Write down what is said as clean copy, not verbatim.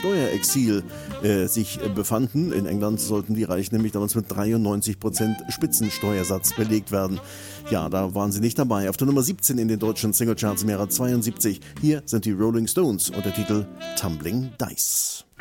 Steuerexil sich befanden. In England sollten die Reichen nämlich damals mit 93% Spitzensteuersatz belegt werden. Ja, da waren sie nicht dabei. Auf der Nummer 17 in den deutschen Singlecharts im Jahre 72. Hier sind die Rolling Stones und der Titel Tumbling Dice.